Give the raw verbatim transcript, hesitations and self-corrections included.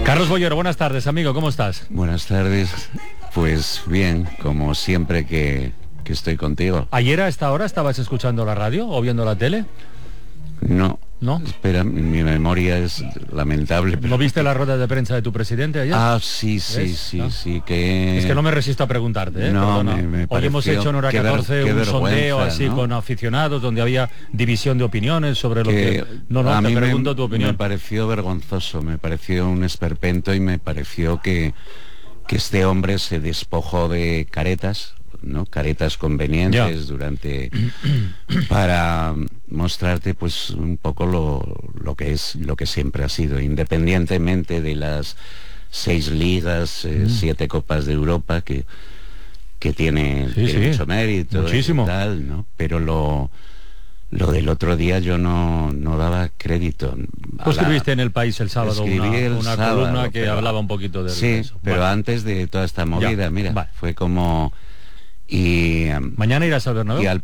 Carlos Bollero, buenas tardes, amigo, ¿cómo estás? Buenas tardes, pues bien, como siempre que, que estoy contigo. ¿Ayer a esta hora estabas escuchando la radio o viendo la tele? No. ¿No? Espera, mi memoria es lamentable. Pero... ¿No viste la rueda de prensa de tu presidente ayer? Ah, sí, sí, ¿Ves? sí, ¿No? sí, que... Es que no me resisto a preguntarte, ¿eh? No, Perdona. me, me Hoy hemos pareció- hecho en Hora qué ver- catorce qué un sondeo vergüenza, así ¿no? con aficionados, donde había división de opiniones sobre lo que... No, no, a te mí me- pregunto tu Me opinión. pareció vergonzoso, me pareció un esperpento y me pareció que, que este hombre se despojó de caretas, ¿no? Caretas convenientes Ya. durante para mostrarte pues un poco lo, lo que es lo que siempre ha sido, independientemente de las seis ligas, eh, Mm. siete copas de Europa que que tiene, Sí, tiene sí, mucho mérito, muchísimo. y tal, ¿no? Pero lo lo del otro día yo no, no daba crédito. a Tú la- escribiste en El País el sábado Escribí una, el una sábado, columna que pero- hablaba un poquito de Sí, eso. pero Bueno, antes de toda esta movida, Ya, mira, vale. fue como... Y, em, ¿mañana irás al Bernabéu? y al